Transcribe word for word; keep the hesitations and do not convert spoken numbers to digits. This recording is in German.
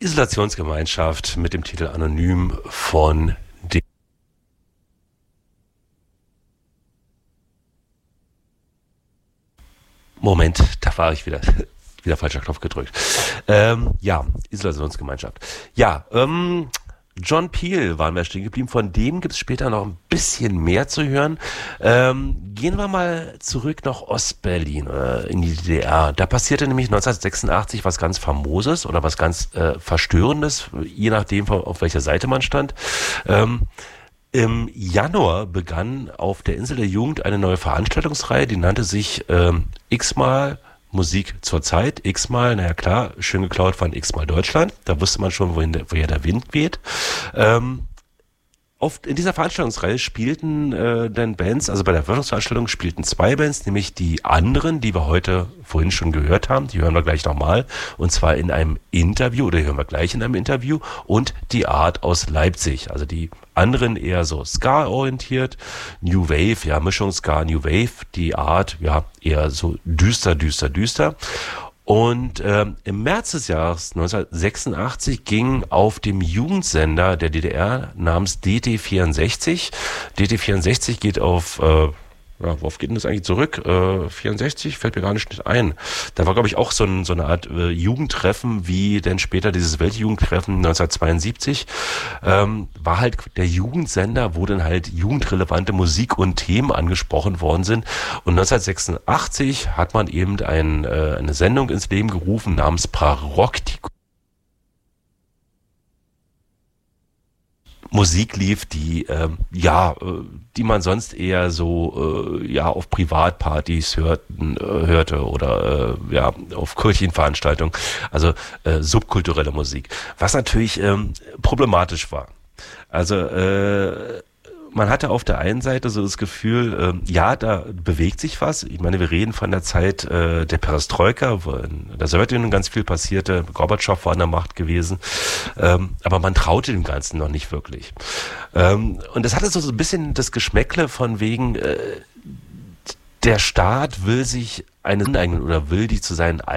Isolationsgemeinschaft mit dem Titel Anonym von D. Moment, da war ich wieder. Wieder falscher Knopf gedrückt. Ähm, ja, Isolationsgemeinschaft. Ja, ähm, John Peel waren wir stehen geblieben. Von dem gibt es später noch ein bisschen mehr zu hören. Ähm, gehen wir mal zurück nach Ostberlin, äh, in die D D R. Da passierte nämlich neunzehnhundertsechsundachtzig was ganz Famoses oder was ganz äh, Verstörendes, je nachdem, auf welcher Seite man stand. Ähm, Im Januar begann auf der Insel der Jugend eine neue Veranstaltungsreihe, die nannte sich ähm, X-mal Musik zur Zeit, X-mal, naja klar, schön geklaut von X-mal Deutschland, da wusste man schon, wohin der, woher der Wind weht. Ähm, Oft in dieser Veranstaltungsreihe spielten äh, dann Bands, also bei der Eröffnungsveranstaltung spielten zwei Bands, nämlich die anderen, die wir heute vorhin schon gehört haben, die hören wir gleich nochmal, und zwar in einem Interview, oder hören wir gleich in einem Interview, und die Art aus Leipzig, also die anderen eher so Ska-orientiert, New Wave, ja, Mischung Ska, New Wave, die Art, ja, eher so düster, düster, düster. Und ähm, im März des Jahres neunzehnhundertsechsundachtzig ging auf dem Jugendsender der D D R namens D T vierundsechzig, D T vierundsechzig geht auf, äh, ja, worauf geht denn das eigentlich zurück? Äh, vierundsechzig fällt mir gar nicht ein. Da war, glaube ich, auch so, ein, so eine Art äh, Jugendtreffen, wie denn später dieses Weltjugendtreffen neunzehnhundertzweiundsiebzig. Ähm, war halt der Jugendsender, wo dann halt jugendrelevante Musik und Themen angesprochen worden sind. Und neunzehnhundertsechsundachtzig hat man eben ein, äh, eine Sendung ins Leben gerufen namens Paroktikum. Musik lief, die ähm, ja, äh, die man sonst eher so äh, ja auf Privatpartys hörten, äh, hörte oder äh, ja auf Kirchenveranstaltungen, also äh, subkulturelle Musik, was natürlich ähm, problematisch war. Also äh, man hatte auf der einen Seite so das Gefühl, ähm, ja, da bewegt sich was. Ich meine, wir reden von der Zeit äh, der Perestroika, wo in der Sowjetunion ganz viel passierte. Gorbatschow war an der Macht gewesen. Ähm, aber man traute dem Ganzen noch nicht wirklich. Ähm, und das hatte so ein bisschen das Geschmäckle von wegen, äh, der Staat will sich einen aneignen oder will die zu seinen